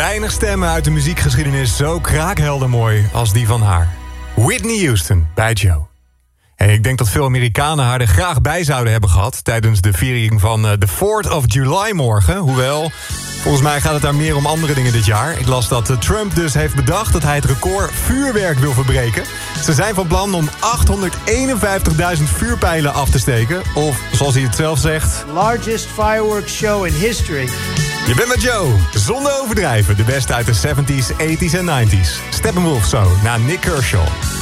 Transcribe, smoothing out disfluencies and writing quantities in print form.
Weinig stemmen uit de muziekgeschiedenis zo kraakhelder mooi als die van haar. Whitney Houston bij Joe. Hey, ik denk dat veel Amerikanen haar er graag bij zouden hebben gehad tijdens de viering van de 4th of July morgen. Hoewel, volgens mij gaat het daar meer om andere dingen dit jaar. Ik las dat Trump dus heeft bedacht dat hij het record vuurwerk wil verbreken. Ze zijn van plan om 851.000 vuurpijlen af te steken. Of, zoals hij het zelf zegt... Largest fireworks show in history. Je bent met Joe, zonder overdrijven. De beste uit de 70s, 80s en 90s. Steppenwolf zo, na Nick Kershaw.